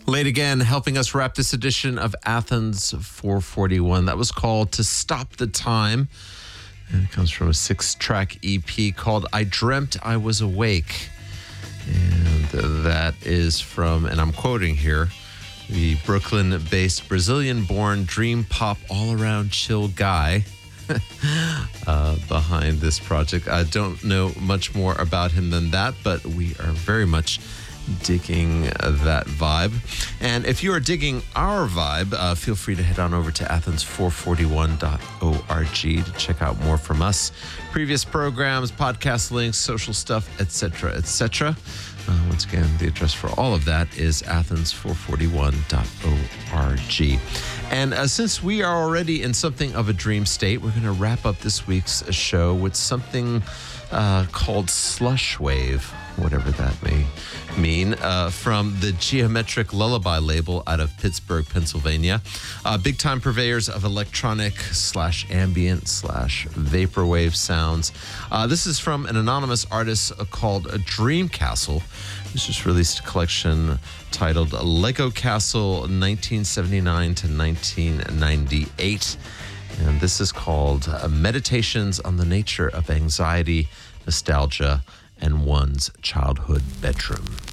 Late again, helping us wrap this edition of Athens 441. That was called To Stop the Time. And it comes from a 6-track EP called I Dreamt I Was Awake. And that is from, and I'm quoting here, the Brooklyn-based Brazilian-born dream pop all-around chill guy behind this project. I don't know much more about him than that, but we are very much digging that vibe. And if you are digging our vibe, feel free to head on over to athens441.org to check out more from us. Previous programs, podcast links, social stuff, etc., etc. Once again, the address for all of that is athens441.org. And since we are already in something of a dream state, we're going to wrap up this week's show with something called Slush Wave, whatever that may mean, from the Geometric Lullaby label out of Pittsburgh, Pennsylvania. Big-time purveyors of electronic/ambient/vaporwave sounds. This is from an anonymous artist called Dream Castle, who's just released a collection titled Lego Castle 1979 to 1998. And this is called Meditations on the Nature of Anxiety, Nostalgia, and One's Childhood Bedroom.